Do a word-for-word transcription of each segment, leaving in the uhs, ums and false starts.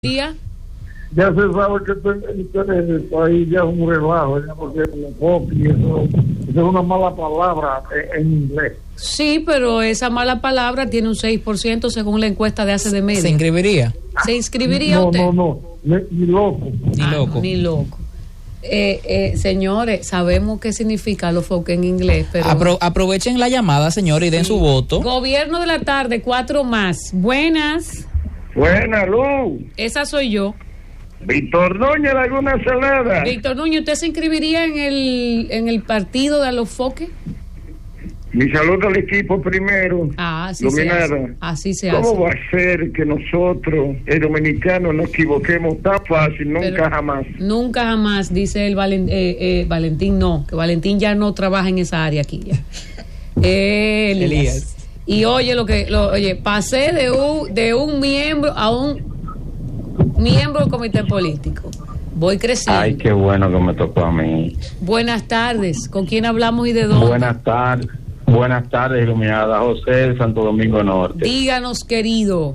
Día. Ya se sabe que esto en el país ya es un relajo, ya porque el enfoque y eso, eso es una mala palabra en, en inglés. Sí, pero esa mala palabra tiene un seis por ciento según la encuesta de hace de media. ¿Se inscribiría? ¿Se inscribiría no, usted? No, no, no, ni loco. Ni ah, loco. No, ni loco. Eh, eh, señores, sabemos qué significa lo foque en inglés, pero... Apro aprovechen la llamada, señores, y den sí. su voto. Gobierno de la tarde, cuatro más. Buenas. Buena, Luz. Esa soy yo. Víctor Núñez, Laguna Salada. Víctor Núñez, ¿usted se inscribiría en el, en el partido de Alofoque? Mi saludo al equipo primero. Ah, así se hace. Así se hace. ¿Cómo va a ser que nosotros, el dominicano, nos equivoquemos tan fácil? Nunca Pero jamás. Nunca jamás, dice el Valen, eh, eh, Valentín, no, que Valentín ya no trabaja en esa área aquí ya. Eh, Elías. Elías. Y oye lo que, lo, oye, pasé de un, de un miembro a un miembro del comité político. Voy creciendo. Ay, qué bueno que me tocó a mí. Buenas tardes. ¿Con quién hablamos y de dónde? Buenas tardes. Buenas tardes, iluminada. José de Santo Domingo Norte. Díganos, querido.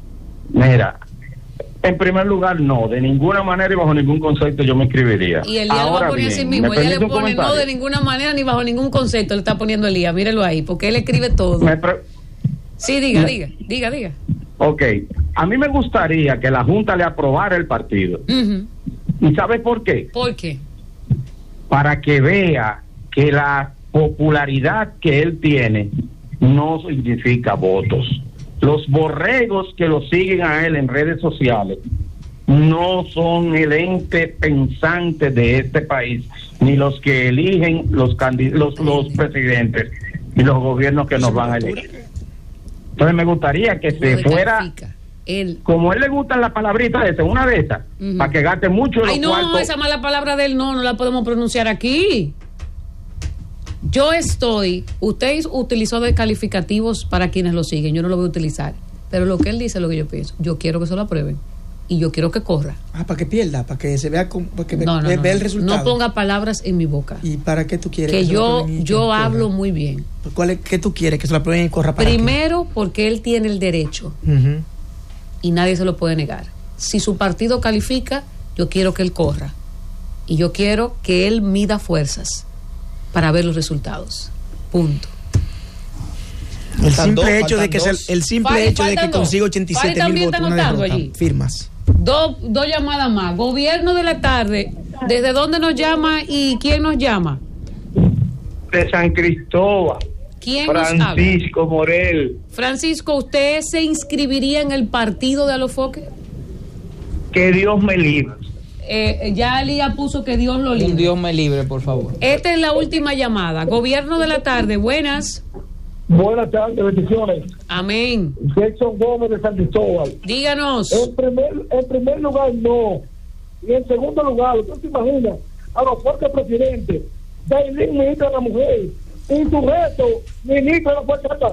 Mira, en primer lugar, no, de ninguna manera y bajo ningún concepto yo me inscribiría. Y Elías lo va a poner así mismo. Ella le pone no de ninguna manera ni bajo ningún concepto. Le está poniendo Elías. Mírelo ahí, porque él escribe todo. Sí, diga, me... diga, diga, diga. Ok, a mí me gustaría que la Junta le aprobara el partido. Uh-huh. ¿Y sabe por qué? ¿Por qué? Para que vea que la popularidad que él tiene no significa votos. Los borregos que lo siguen a él en redes sociales no son el ente pensante de este país, ni los que eligen los, los, los presidentes y los gobiernos que nos van a elegir. Entonces me gustaría que se fuera, él. Como a él le gustan las palabritas de esa, una de esas, uh-huh. para que gaste mucho. Ay, no, cuartos. Esa mala palabra de él no, no la podemos pronunciar aquí. Yo estoy, usted utilizó descalificativos para quienes lo siguen, yo no lo voy a utilizar, pero lo que él dice es lo que yo pienso. Yo quiero que se lo aprueben y yo quiero que corra. Ah, para que pierda, para que se vea, para que no, no, vea no, el no. resultado. No ponga palabras en mi boca. ¿Y para qué tú quieres que, que yo y yo que hablo corra? muy bien? ¿Cuál es, qué tú quieres que se lo aprueben y corra para Primero qué? Porque él tiene el derecho uh-huh. y nadie se lo puede negar. Si su partido califica, yo quiero que él corra y yo quiero que él mida fuerzas para ver los resultados. Punto. El simple dos, hecho de que se, el simple Fari, hecho de que consiga ochenta y siete mil votos una derrota, allí. Firmas. Dos dos llamadas más. Gobierno de la tarde. ¿Desde dónde nos llama y quién nos llama? De San Cristóbal. ¿Quién Francisco Morel. Francisco, ¿usted se inscribiría en el partido de Alofoque? Que Dios me libre. Eh, ya Elías puso que Dios lo libre. Dios me libre, por favor. Esta es la última llamada. Gobierno de la tarde, buenas. Buenas tardes, bendiciones. Amén. Jackson Gómez de San Cristóbal. Díganos. En primer, en primer lugar, no. Y en segundo lugar, ¿usted se imagina a los fuertes presidentes? Dailín, ministra de la mujer. Insurrecto, ministro de la Fuerza Armada.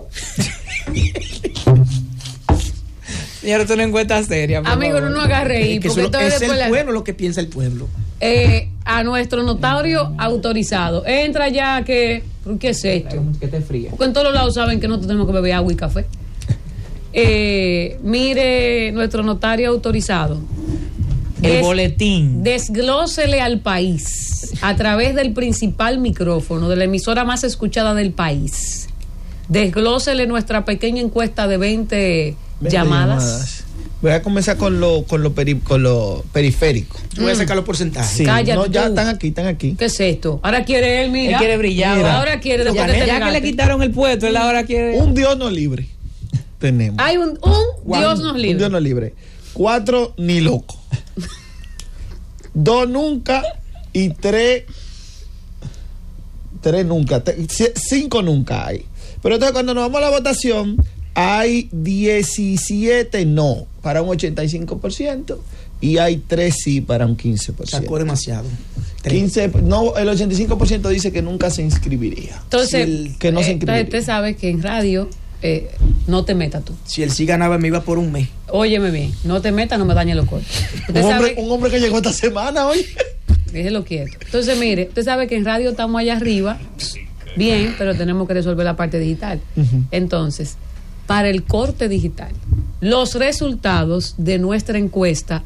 Señor, esto no encuentra seria. Amigo, no nos agarre ahí. Es que porque eso es el la... pueblo lo que piensa el pueblo. Eh, a nuestro notario autorizado. Entra ya que... ¿Qué es esto? Que te fría. Porque en todos lados saben que nosotros tenemos que beber agua y café. Eh, mire, nuestro notario autorizado. El es, boletín. Desglósele al país a través del principal micrófono de la emisora más escuchada del país. Desglósele nuestra pequeña encuesta de veinte llamadas. llamadas. Voy a comenzar con lo con lo, peri, con lo periférico. Mm. Voy a sacar los porcentajes. Sí. Cállate, no, ya tú. están aquí, están aquí. ¿Qué es esto? Ahora quiere él, mira. Él quiere brillar. Mira. Ahora quiere después ya, de ya que le quitaron el puesto, él ahora quiere. Un Dios no libre. Tenemos. Hay un, un Juan, Dios nos libre. Un Dios no libre. Cuatro, ni loco. Dos nunca y tres. Tres nunca. Tres, cinco nunca hay. Pero entonces cuando nos vamos a la votación, hay diecisiete no para un ochenta y cinco por ciento y hay tres sí para un quince por ciento. Sacó demasiado. quince, no, el ochenta y cinco por ciento dice que nunca se inscribiría. Entonces, si el, que no eh, se inscribiría. Usted sabe que en radio eh, no te metas tú. Si él sí ganaba, me iba por un mes. Óyeme bien, no te metas, no me dañes los cortes. Un hombre, un hombre que llegó esta semana hoy. Déjelo quieto. Entonces, mire, usted sabe que en radio estamos allá arriba, bien, pero tenemos que resolver la parte digital. Uh-huh. Entonces, para el corte digital, los resultados de nuestra encuesta